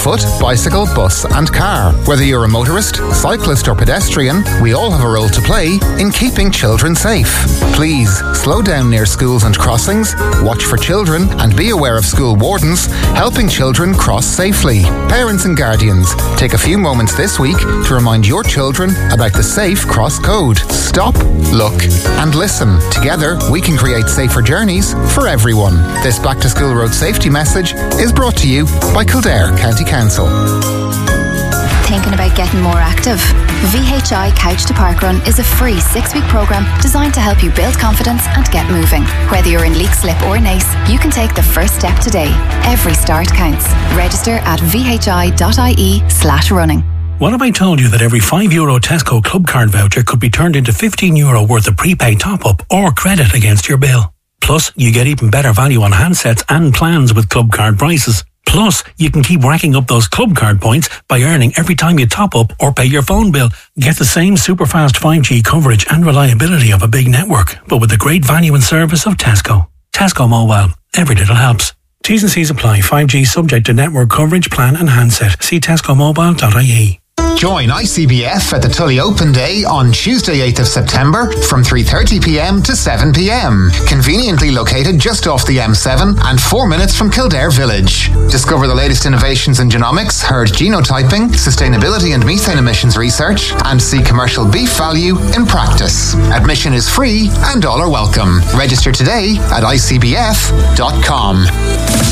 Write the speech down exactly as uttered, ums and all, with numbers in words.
foot, bicycle, bus and car. Whether you're a motorist, cyclist or pedestrian, we all have a role to play in keeping children safe. Please, slow down near schools and crossings, watch for children and be aware of school wardens helping children cross safely. Parents and guardians, take a few moments this week to remind your children about the Safe Cross Code. Stop, look and listen. Together, we can create safer journeys for everyone. This Back to School Road Safety message is brought to you by Kildare County Council. Thinking about getting more active? V H I Couch to Park Run is a free six-week programme designed to help you build confidence and get moving. Whether you're in leak slip or nace, you can take the first step today. Every start counts. Register at vhi.ie slash running. What if I told you that every five euro Tesco Club Card voucher could be turned into fifteen euro worth of prepaid top-up or credit against your bill? Plus, you get even better value on handsets and plans with Club Card prices. Plus, you can keep racking up those Club Card points by earning every time you top up or pay your phone bill. Get the same super fast five G coverage and reliability of a big network, but with the great value and service of Tesco. Tesco Mobile. Every little helps. T's and C's apply. five G subject to network coverage, plan and handset. See tesco mobile dot I E. Join I C B F at the Tully Open Day on Tuesday eighth of September from three thirty p m to seven p m. Conveniently located just off the M seven and four minutes from Kildare Village. Discover the latest innovations in genomics, herd genotyping, sustainability and methane emissions research, and see commercial beef value in practice. Admission is free and all are welcome. Register today at I C B F dot com.